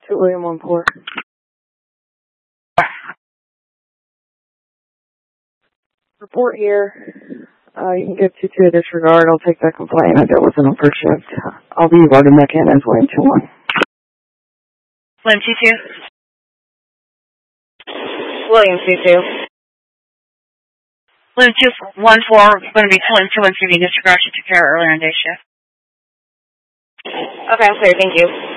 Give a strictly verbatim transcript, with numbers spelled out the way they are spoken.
Two William one four. Report here. Uh, you can give two two a disregard. I'll take that complaint. It was an first shift. I'll be loading back in as William two one. William two two. William two two. William two one four, going to be William two one three, disregard. She took care earlier in day shift. Okay, I'm clear. Thank you.